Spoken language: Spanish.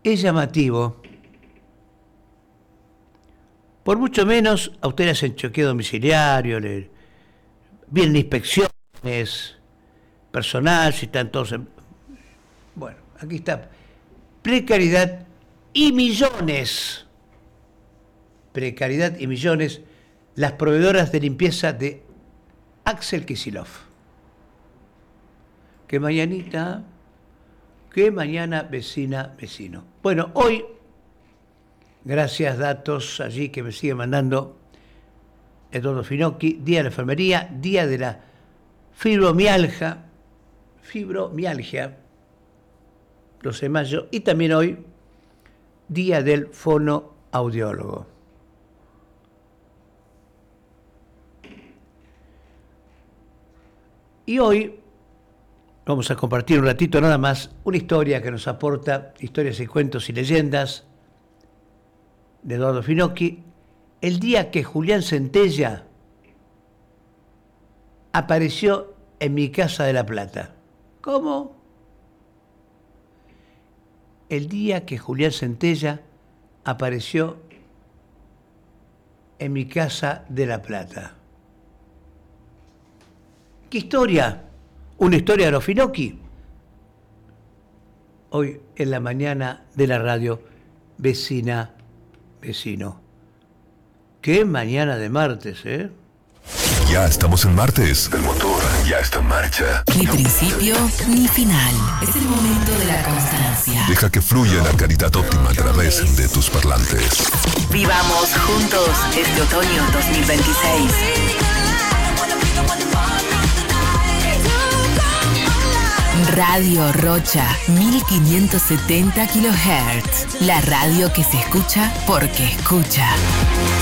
es llamativo. Por mucho menos a ustedes hacen chequeo domiciliario, vienen inspecciones, personal, si están todos Bueno, aquí está. Precariedad y millones. Precariedad y millones. Las proveedoras de limpieza de Axel Kicillof. Que mañana, vecina, vecino. Bueno, hoy, gracias datos allí que me sigue mandando Eduardo Finocchi, Día de la Enfermería, Día de la Fibromialgia, 12 de mayo, y también hoy, Día del Fonoaudiólogo. Y hoy vamos a compartir un ratito nada más una historia que nos aporta Historias y Cuentos y Leyendas de Eduardo Finocchi, el día que Julián Centella apareció en mi casa de La Plata. ¿Cómo? El día que Julián Centella apareció en mi casa de La Plata. ¿Qué historia? ¿Una historia de los Finocchi? Hoy en la mañana de la radio Vecina, Vecino. Qué mañana de martes, ¿eh? Ya estamos en martes. El motor ya está en marcha. Ni principio ni final. Es el momento de la constancia. Deja que fluya la calidad óptima a través de tus parlantes. Vivamos juntos este otoño 2026. Radio Rocha, 1570 kHz. La radio que se escucha porque escucha.